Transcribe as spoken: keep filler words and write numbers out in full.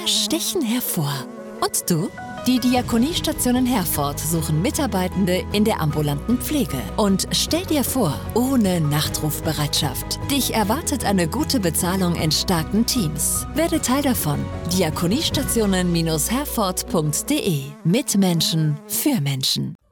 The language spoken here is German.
stechen hervor. Und du? Die Diakoniestationen Herford suchen Mitarbeitende in der ambulanten Pflege. Und stell dir vor, ohne Nachtrufbereitschaft. Dich erwartet eine gute Bezahlung in starken Teams. Werde Teil davon. diakoniestationen Herford punkt de. Mit Menschen für Menschen.